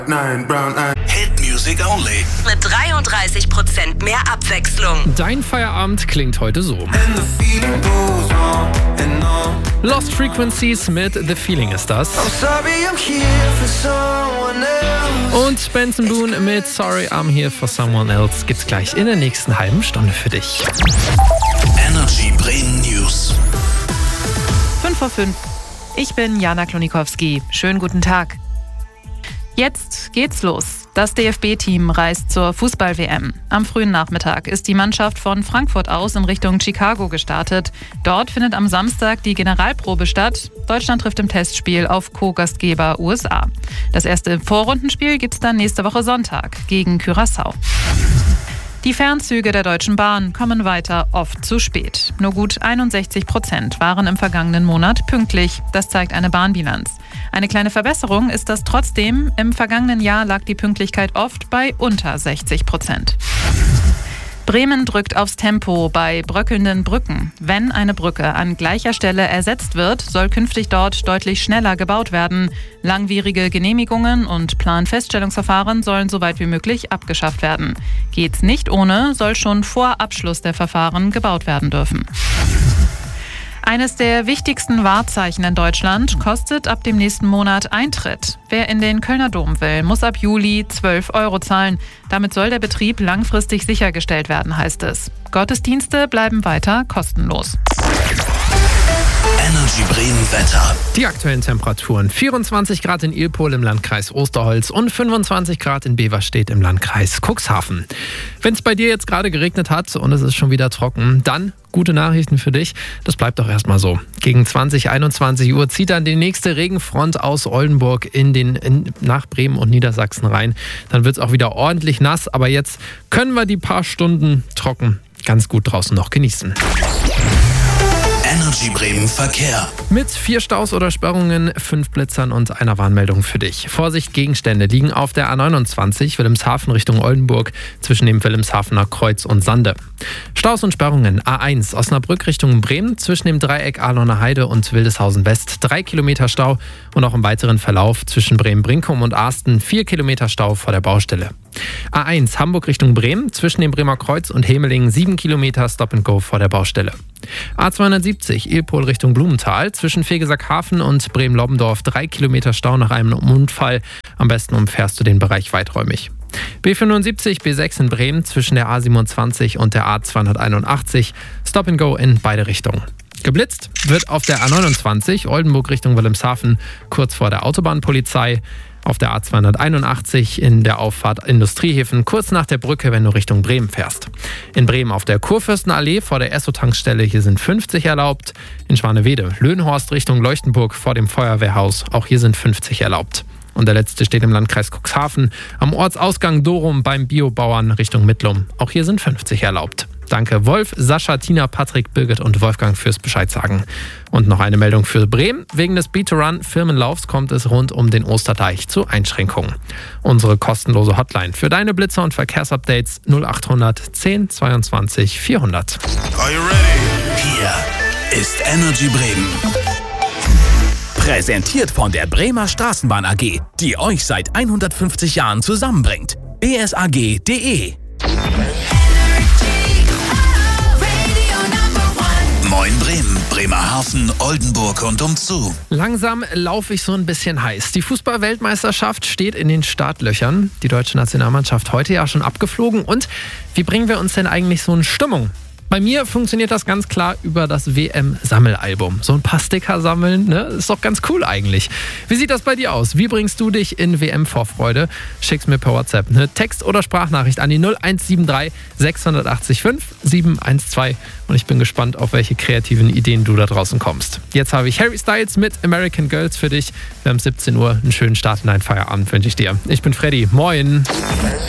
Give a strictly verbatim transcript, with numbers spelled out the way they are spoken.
Nine, brown, nine. Hit Music Only. Mit dreiunddreißig Prozent mehr Abwechslung. Dein Feierabend klingt heute so. Lost Frequencies mit The Feeling ist das. Und Benson Boone mit Sorry, I'm Here for Someone Else gibt's gleich in der nächsten halben Stunde für dich. Energy Bremen News. fünf vor fünf. Ich bin Jana Klonikowski. Schönen guten Tag. Jetzt geht's los. Das D F B-Team reist zur Fußball-W M. Am frühen Nachmittag ist die Mannschaft von Frankfurt aus in Richtung Chicago gestartet. Dort findet am Samstag die Generalprobe statt. Deutschland trifft im Testspiel auf Co-Gastgeber U S A. Das erste Vorrundenspiel gibt's dann nächste Woche Sonntag gegen Curaçao. Die Fernzüge der Deutschen Bahn kommen weiter oft zu spät. Nur gut einundsechzig Prozent waren im vergangenen Monat pünktlich. Das zeigt eine Bahnbilanz. Eine kleine Verbesserung ist das trotzdem. Im vergangenen Jahr lag die Pünktlichkeit oft bei unter sechzig Prozent. Bremen drückt aufs Tempo bei bröckelnden Brücken. Wenn eine Brücke an gleicher Stelle ersetzt wird, soll künftig dort deutlich schneller gebaut werden. Langwierige Genehmigungen und Planfeststellungsverfahren sollen so weit wie möglich abgeschafft werden. Geht's nicht ohne, soll schon vor Abschluss der Verfahren gebaut werden dürfen. Eines der wichtigsten Wahrzeichen in Deutschland kostet ab dem nächsten Monat Eintritt. Wer in den Kölner Dom will, muss ab Juli zwölf Euro zahlen. Damit soll der Betrieb langfristig sichergestellt werden, heißt es. Gottesdienste bleiben weiter kostenlos. Energy Bremen Wetter. Die aktuellen Temperaturen: vierundzwanzig Grad in Ilpol im Landkreis Osterholz und fünfundzwanzig Grad in Beverstedt im Landkreis Cuxhaven. Wenn es bei dir jetzt gerade geregnet hat und es ist schon wieder trocken, dann gute Nachrichten für dich. Das bleibt doch erstmal so. Gegen zwanzig, einundzwanzig Uhr zieht dann die nächste Regenfront aus Oldenburg in den, in, nach Bremen und Niedersachsen rein. Dann wird es auch wieder ordentlich nass, aber jetzt können wir die paar Stunden trocken ganz gut draußen noch genießen. Energy Bremen Verkehr. Mit vier Staus oder Sperrungen, fünf Blitzern und einer Warnmeldung für dich. Vorsicht, Gegenstände liegen auf der A neunundzwanzig Wilhelmshaven Richtung Oldenburg zwischen dem Wilhelmshavener Kreuz und Sande. Staus und Sperrungen: A eins Osnabrück Richtung Bremen zwischen dem Dreieck Ahlener Heide und Wildeshausen West drei Kilometer Stau und auch im weiteren Verlauf zwischen Bremen-Brinkum und Arsten vier Kilometer Stau vor der Baustelle. A eins Hamburg Richtung Bremen zwischen dem Bremer Kreuz und Hemelingen sieben Kilometer Stop and Go vor der Baustelle. A zweihundertsiebzig Ilpol Richtung Blumenthal zwischen Vegesackhafen und Bremen-Lobbendorf drei Kilometer Stau nach einem Unfall. Am besten umfährst du den Bereich weiträumig. B fünfundsiebzig B sechs in Bremen zwischen der A siebenundzwanzig und der A zweihunderteinundachtzig Stop and Go in beide Richtungen. Geblitzt wird auf der A neunundzwanzig Oldenburg Richtung Wilhelmshaven kurz vor der Autobahnpolizei. Auf der A zweihunderteinundachtzig in der Auffahrt Industriehäfen kurz nach der Brücke, wenn du Richtung Bremen fährst. In Bremen auf der Kurfürstenallee vor der Esso-Tankstelle, hier sind fünfzig erlaubt. In Schwanewede, Löhnhorst Richtung Leuchtenburg vor dem Feuerwehrhaus, auch hier sind fünfzig erlaubt. Und der letzte steht im Landkreis Cuxhaven am Ortsausgang Dorum beim Biobauern Richtung Mittlum, auch hier sind fünfzig erlaubt. Danke Wolf, Sascha, Tina, Patrick, Birgit und Wolfgang fürs Bescheid sagen. Und noch eine Meldung für Bremen. Wegen des Beat to Run Firmenlaufs kommt es rund um den Osterdeich zu Einschränkungen. Unsere kostenlose Hotline für deine Blitzer und Verkehrsupdates null achthundert zehn zweiundzwanzig vierhundert. Are you ready? Hier ist Energy Bremen. Präsentiert von der Bremer Straßenbahn A G, die euch seit hundertfünfzig Jahren zusammenbringt. b s a g punkt d e Moin Bremen, Bremerhaven, Oldenburg und umzu. Langsam laufe ich so ein bisschen heiß. Die Fußball-Weltmeisterschaft steht in den Startlöchern. Die deutsche Nationalmannschaft heute ja schon abgeflogen. Und wie bringen wir uns denn eigentlich so in Stimmung? Bei mir funktioniert das ganz klar über das W M-Sammelalbum. So ein paar Sticker sammeln, ne? Ist doch ganz cool eigentlich. Wie sieht das bei dir aus? Wie bringst du dich in W M-Vorfreude? Schick's mir per WhatsApp eine Text- oder Sprachnachricht an die null eins sieben drei sechs acht fünf sieben eins zwei und ich bin gespannt, auf welche kreativen Ideen du da draußen kommst. Jetzt habe ich Harry Styles mit American Girls für dich. Wir haben siebzehn Uhr, einen schönen Start in deinen Feierabend wünsche ich dir. Ich bin Freddy, moin!